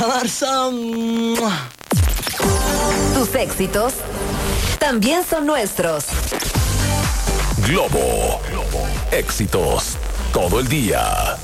Alexa Darza. Tus éxitos también son nuestros. Globo. Éxitos todo el día.